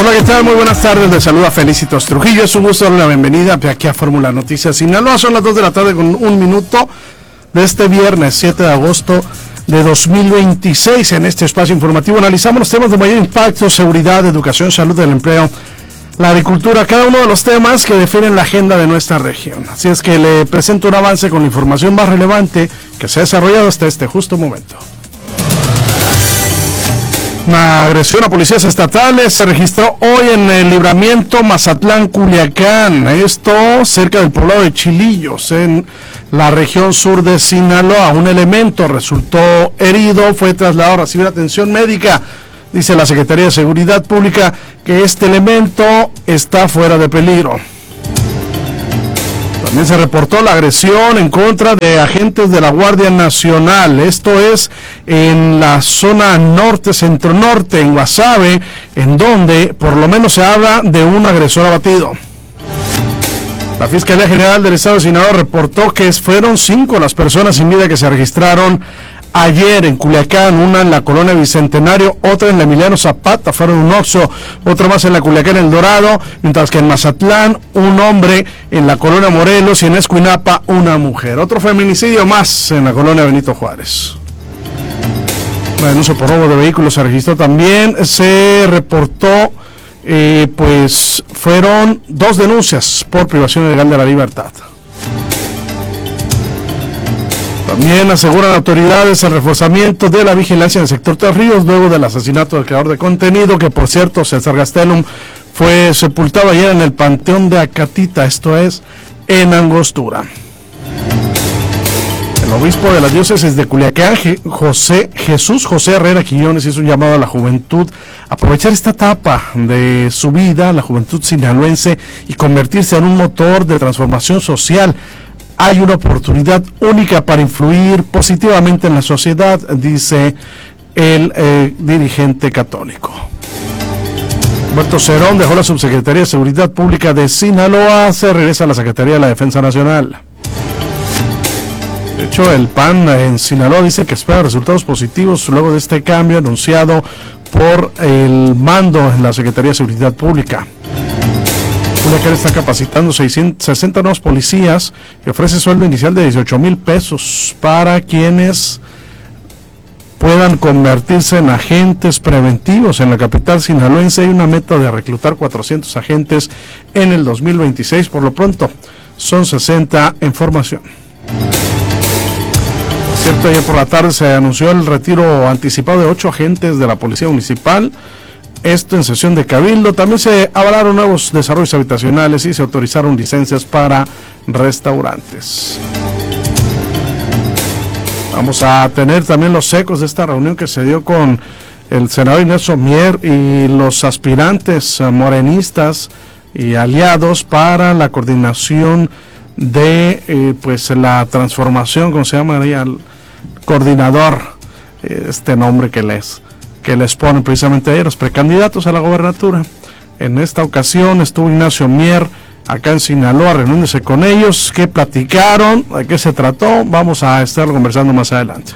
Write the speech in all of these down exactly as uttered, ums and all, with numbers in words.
Hola, ¿qué tal? Muy buenas tardes. Les saluda Felicitos Trujillo. Es un gusto darle la bienvenida aquí a Fórmula Noticias Sinaloa. Son las dos de la tarde con un minuto de este viernes siete de agosto de dos mil veintiséis. En este espacio informativo analizamos los temas de mayor impacto: seguridad, educación, salud, del empleo, la agricultura, cada uno de los temas que definen la agenda de nuestra región. Así es que le presento un avance con la información más relevante que se ha desarrollado hasta este justo momento. Una agresión a policías estatales se registró hoy en el libramiento Mazatlán, Culiacán. Esto cerca del poblado de Chilillos, en la región sur de Sinaloa. Un elemento resultó herido, fue trasladado a recibir atención médica. Dice la Secretaría de Seguridad Pública que este elemento está fuera de peligro. También se reportó la agresión en contra de agentes de la Guardia Nacional. Esto es en la zona norte, centro-norte, en Guasave, en donde por lo menos se habla de un agresor abatido. La Fiscalía General del Estado de Sinaloa reportó que fueron cinco las personas sin vida que se registraron ayer en Culiacán, una en la colonia Bicentenario, otra en la Emiliano Zapata, fueron un Oxxo, otra más en la Culiacán El Dorado, mientras que en Mazatlán un hombre, en la colonia Morelos, y en Escuinapa una mujer. Otro feminicidio más en la colonia Benito Juárez. La denuncia por robo de vehículos se registró también, se reportó, eh, pues fueron dos denuncias por privación ilegal de la libertad. También aseguran autoridades el reforzamiento de la vigilancia en el sector Tres Ríos luego del asesinato del creador de contenido, que por cierto, César Gastelum, fue sepultado ayer en el Panteón de Acatita, esto es, en Angostura. El obispo de la diócesis de Culiacán, José Jesús José Herrera Quiñones, hizo un llamado a la juventud a aprovechar esta etapa de su vida, la juventud sinaloense, y convertirse en un motor de transformación social. Hay una oportunidad única para influir positivamente en la sociedad, dice el eh, dirigente católico. Humberto Cerón dejó la Subsecretaría de Seguridad Pública de Sinaloa, se regresa a la Secretaría de la Defensa Nacional. De hecho, el P A N en Sinaloa dice que espera resultados positivos luego de este cambio anunciado por el mando en la Secretaría de Seguridad Pública. Culiacán está capacitando seiscientos sesenta nuevos policías y ofrece sueldo inicial de dieciocho mil pesos para quienes puedan convertirse en agentes preventivos. En la capital sinaloense hay una meta de reclutar cuatrocientos agentes en el dos mil veintiséis. Por lo pronto, son sesenta en formación. Por cierto, ayer por la tarde se anunció el retiro anticipado de ocho agentes de la Policía Municipal. Esto en sesión de cabildo. También se avalaron nuevos desarrollos habitacionales y se autorizaron licencias para restaurantes. Vamos a tener también los ecos de esta reunión que se dio con el senador Ignacio Mier y los aspirantes morenistas y aliados para la coordinación de eh, pues la transformación, como se llamaría, el coordinador, eh, este nombre que les que les ponen precisamente ahí los precandidatos a la gobernatura. En esta ocasión estuvo Ignacio Mier acá en Sinaloa reuniéndose con ellos. ¿Qué platicaron? ¿De qué se trató? Vamos a estar conversando más adelante.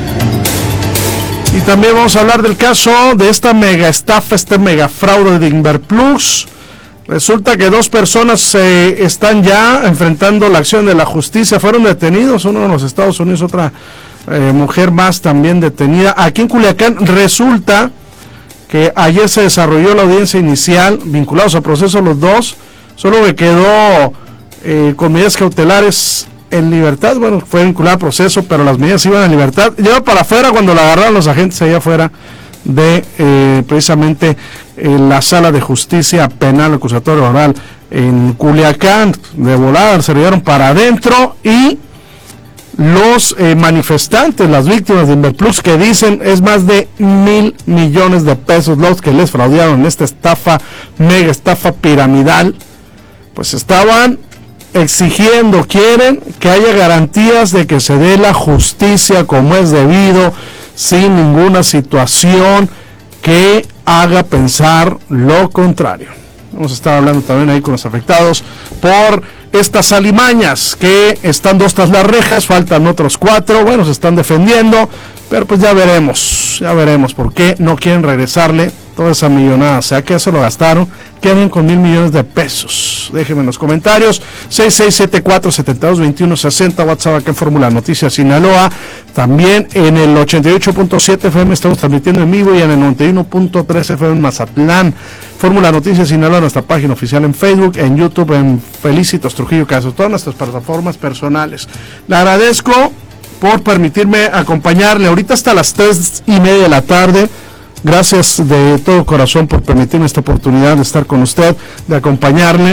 Y también vamos a hablar del caso de esta mega estafa, este mega fraude de Inverplus. Resulta que dos personas eh, están ya enfrentando la acción de la justicia, fueron detenidos, uno en los Estados Unidos, otra Eh, mujer más también detenida. Aquí en Culiacán resulta que ayer se desarrolló la audiencia inicial, vinculados al proceso los dos, solo que quedó eh, con medidas cautelares en libertad. Bueno, fue vinculado al proceso, pero las medidas iban en libertad. Lleva para afuera cuando la agarraron los agentes allá afuera de eh, precisamente eh, la sala de justicia penal acusatorio oral en Culiacán. De volada se llevaron para adentro y los eh, manifestantes, las víctimas de Inverplus, que dicen es más de mil millones de pesos los que les fraudearon en esta estafa, mega estafa piramidal, pues estaban exigiendo, quieren que haya garantías de que se dé la justicia como es debido, sin ninguna situación que haga pensar lo contrario. Vamos a estar hablando también ahí con los afectados por estas alimañas, que están dos tras las rejas, faltan otros cuatro, bueno, se están defendiendo, pero pues ya veremos, ya veremos por qué no quieren regresarle toda esa millonada, o sea que se lo gastaron, quedan con mil millones de pesos. Déjenme en los comentarios, seis seis siete cuatro, siete dos dos uno seis cero, WhatsApp acá en Fórmula Noticias Sinaloa, también en el ochenta y ocho punto siete F M estamos transmitiendo en vivo y en el noventa y uno punto tres F M en Mazatlán. Fórmula Noticias Sinaloa, nuestra página oficial en Facebook, en YouTube, en Felicitos Trujillo Caso, todas nuestras plataformas personales. Le agradezco por permitirme acompañarle ahorita hasta las tres y media de la tarde. Gracias de todo corazón por permitirme esta oportunidad de estar con usted, de acompañarle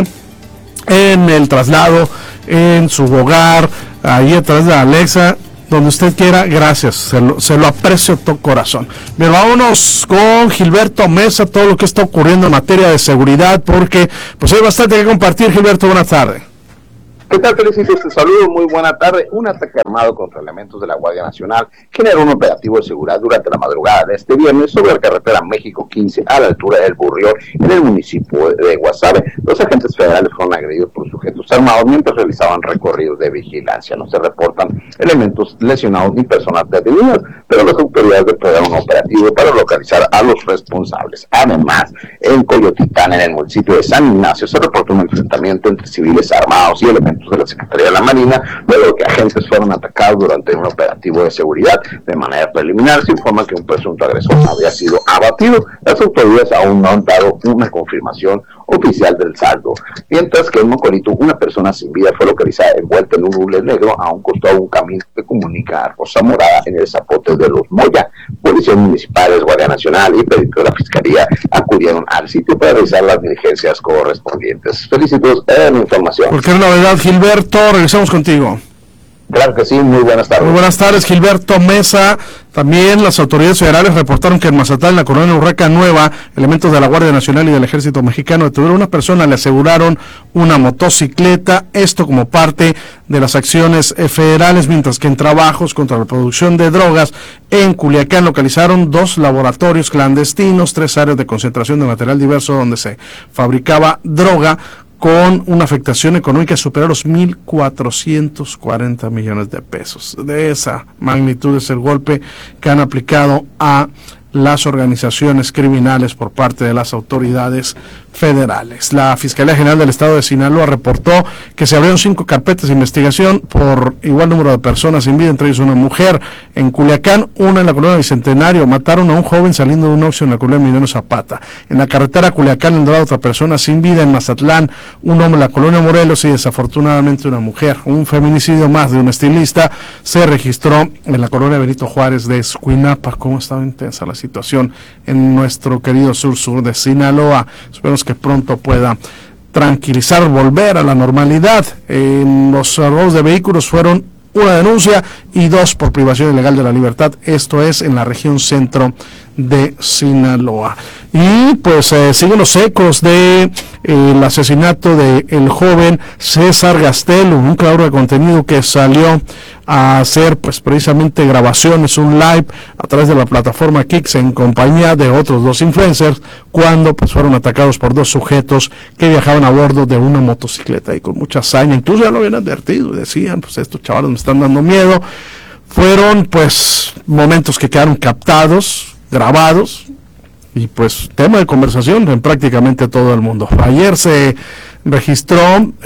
en el traslado, en su hogar, ahí atrás de Alexa, donde usted quiera. Gracias, se lo, se lo aprecio de todo corazón. Bien, vámonos con Gilberto Mesa, todo lo que está ocurriendo en materia de seguridad, porque pues hay bastante que compartir. Gilberto, buenas tardes. ¿Qué tal, Felicitos? Te saludo, muy buena tarde. Un ataque armado contra elementos de la Guardia Nacional generó un operativo de seguridad durante la madrugada de este viernes sobre la carretera México quince a la altura del Burrión en el municipio de Guasave. Los agentes federales fueron agredidos por sujetos armados mientras realizaban recorridos de vigilancia. No se reportan elementos lesionados ni personas detenidas, pero las autoridades desplegaron un operativo para localizar a los responsables. Además, en Coyotitán, en el municipio de San Ignacio, se reportó un enfrentamiento entre civiles armados y elementos de la Secretaría de la Marina, luego que agentes fueron atacados durante un operativo de seguridad. De manera preliminar se informa que un presunto agresor había sido abatido. Las autoridades aún no han dado una confirmación oficial del saldo, mientras que en Mocorito una persona sin vida fue localizada envuelta en un hule negro a un costado de un camino que comunica a Rosa Morada en el Zapote de los Moya. Policías municipales, Guardia Nacional y peritos de la Fiscalía acudieron al sitio para realizar las diligencias correspondientes. Felicitos en la información. Cualquier novedad, Gilberto, regresamos contigo. Claro que sí, muy buenas tardes. Muy buenas tardes, Gilberto Mesa. También las autoridades federales reportaron que en Mazatlán, en la colonia Urraca Nueva, elementos de la Guardia Nacional y del Ejército Mexicano detuvieron a una persona, le aseguraron una motocicleta, esto como parte de las acciones federales, mientras que en trabajos contra la producción de drogas en Culiacán localizaron dos laboratorios clandestinos, tres áreas de concentración de material diverso donde se fabricaba droga, con una afectación económica superior a los mil cuatrocientos cuarenta millones de pesos. De esa magnitud es el golpe que han aplicado a las organizaciones criminales por parte de las autoridades federales. La Fiscalía General del Estado de Sinaloa reportó que se abrieron cinco carpetas de investigación por igual número de personas sin vida, entre ellos una mujer en Culiacán, una en la colonia Bicentenario. Mataron a un joven saliendo de un oxxo en la colonia Emiliano Zapata. En la carretera Culiacán, en Dorado, otra persona sin vida. En Mazatlán, un hombre en la colonia Morelos y desafortunadamente una mujer. Un feminicidio más de un estilista se registró en la colonia Benito Juárez de Escuinapa. ¿Cómo estaba intensa la situación en nuestro querido sur-sur de Sinaloa? Esperemos que pronto pueda tranquilizar, volver a la normalidad. En los robos de vehículos fueron una denuncia y dos por privación ilegal de la libertad, esto es en la región centro de Sinaloa. Y pues eh, siguen los ecos de eh, el asesinato de el joven César Gastelo, un creador de contenido que salió a hacer pues precisamente grabaciones, un live a través de la plataforma Kicks en compañía de otros dos influencers, cuando pues fueron atacados por dos sujetos que viajaban a bordo de una motocicleta y con mucha hazaña. Incluso ya lo habían advertido y decían, pues estos chavales me están dando miedo. Fueron pues momentos que quedaron captados, grabados, y pues tema de conversación en prácticamente todo el mundo. Ayer se registró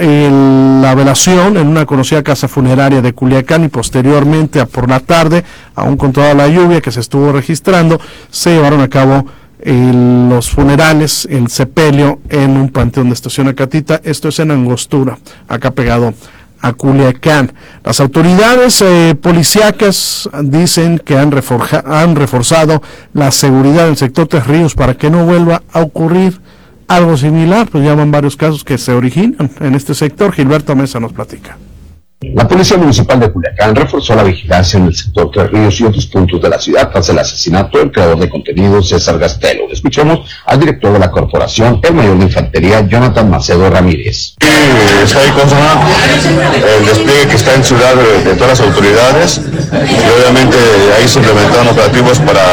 el, la velación en una conocida casa funeraria de Culiacán y posteriormente a por la tarde, aún con toda la lluvia que se estuvo registrando, se llevaron a cabo el, los funerales, el sepelio en un panteón de Estación Acatita, esto es en Angostura, acá pegado a Culiacán. Las autoridades eh, policíacas dicen que han, reforja, han reforzado la seguridad del sector Tres Ríos para que no vuelva a ocurrir algo similar, pues ya van varios casos que se originan en este sector. Gilberto Mesa nos platica. La Policía Municipal de Culiacán reforzó la vigilancia en el sector Tres Ríos y otros puntos de la ciudad tras el asesinato del creador de contenido César Gastelo. Escuchamos al director de la corporación, el mayor de infantería, Jonathan Macedo Ramírez. Está ahí consonante el despliegue que está en ciudad de, de todas las autoridades y obviamente ahí se implementaron operativos para,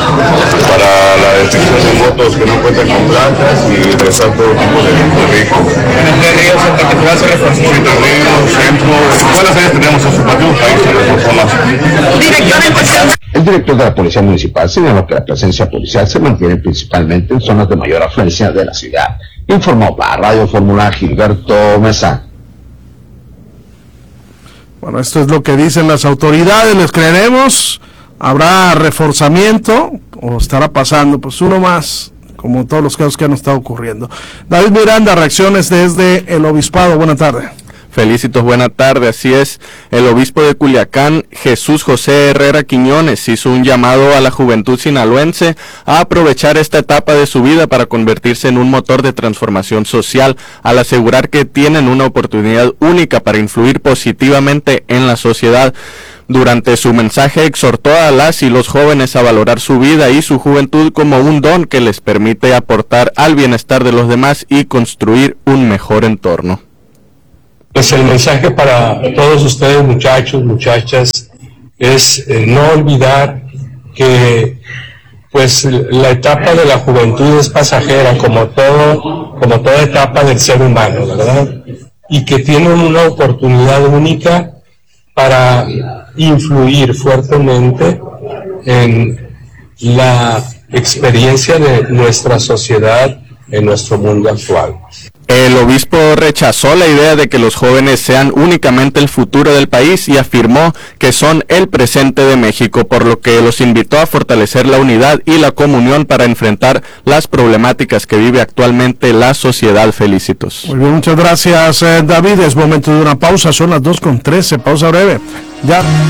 para la detección de motos que no cuentan con placas y realizar todo tipo de, de vehículos. En el Tres Ríos en particular se reforzó el Tres Ríos, centro. ¿Cuáles áreas tenemos en su patio? Ahí se reforzó más. El director de la Policía Municipal señaló que la presencia policial se mantiene principalmente en zonas de mayor afluencia de la ciudad. Informó para Radio Fórmula Gilberto Mesa. Bueno, esto es lo que dicen las autoridades, les creeremos. ¿Habrá reforzamiento o estará pasando? Pues uno más, como todos los casos que han estado ocurriendo. David Miranda, reacciones desde el Obispado. Buenas tardes. Felicitos, buena tarde. Así es, el obispo de Culiacán, Jesús José Herrera Quiñones, hizo un llamado a la juventud sinaloense a aprovechar esta etapa de su vida para convertirse en un motor de transformación social, al asegurar que tienen una oportunidad única para influir positivamente en la sociedad. Durante su mensaje exhortó a las y los jóvenes a valorar su vida y su juventud como un don que les permite aportar al bienestar de los demás y construir un mejor entorno. Pues el mensaje para todos ustedes, muchachos, muchachas, es eh, no olvidar que pues la etapa de la juventud es pasajera, como todo, como toda etapa del ser humano, ¿verdad? Y que tienen una oportunidad única para influir fuertemente en la experiencia de nuestra sociedad en nuestro mundo actual. El obispo rechazó la idea de que los jóvenes sean únicamente el futuro del país y afirmó que son el presente de México, por lo que los invitó a fortalecer la unidad y la comunión para enfrentar las problemáticas que vive actualmente la sociedad. Felicitos. Muy bien, muchas gracias, eh, David. Es momento de una pausa, son las dos con trece, pausa breve. Ya.